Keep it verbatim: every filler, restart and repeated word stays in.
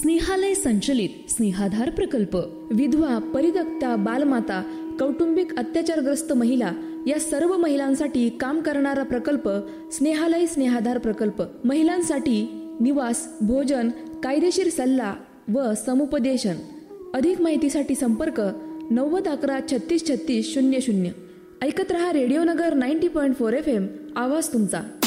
स्नेहालय संचलित स्नेहाधार प्रकल्प विधवा, परित्यक्ता, बालमाता, कौटुंबिक अत्याचारग्रस्त महिला या सर्व महिलांसाठी काम करणारा प्रकल्प स्नेहालय स्नेहाधार प्रकल्प. महिलांसाठी निवास, भोजन, कायदेशीर सल्ला व समुपदेशन. अधिक माहितीसाठी संपर्क नव्वद अकरा छत्तीस छत्तीस शून्य शून्य. ऐकत रहा रेडिओ नगर ninety point four F M. आवाज तुमचा.